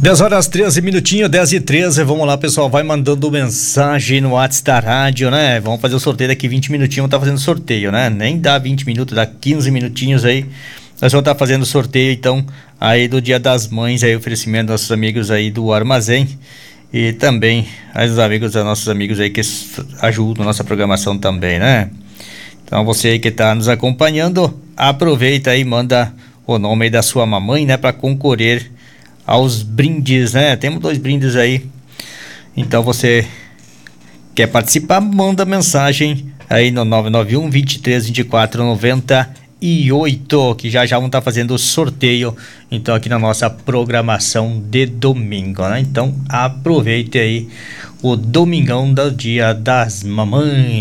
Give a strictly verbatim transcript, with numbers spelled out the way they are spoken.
dez horas treze minutinhos, dez e treze, vamos lá, pessoal, vai mandando mensagem no WhatsApp da rádio, né? Vamos fazer o sorteio daqui vinte minutinhos, tá fazendo sorteio, né? Nem dá vinte minutos, dá quinze minutinhos aí. Nós vamos estar fazendo sorteio, então, aí do Dia das Mães, aí oferecimento dos nossos amigos aí do Armazém e também aos amigos, dos nossos amigos aí que ajudam a nossa programação também, né? Então você aí que tá nos acompanhando, aproveita aí, manda o nome aí da sua mamãe, né? Para concorrer aos brindes, né? Temos dois brindes aí. Então você quer participar, manda mensagem aí no nove nove um, vinte e três, vinte e quatro, noventa e oito, que já já vão estar fazendo o sorteio, então, aqui na nossa programação de domingo, né? Então aproveite aí o domingão do Dia das Mamães.